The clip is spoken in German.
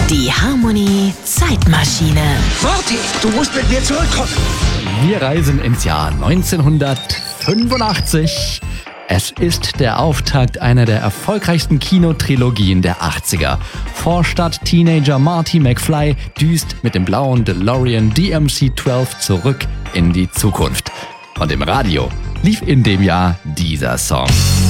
Die Harmony Zeitmaschine. Marty, du musst mit mir zurückkommen. Wir reisen ins Jahr 1985. Es ist der Auftakt einer der erfolgreichsten Kinotrilogien der 80er. Vorstadt-Teenager Marty McFly düst mit dem blauen DeLorean DMC-12 zurück in die Zukunft. Und im Radio lief in dem Jahr dieser Song.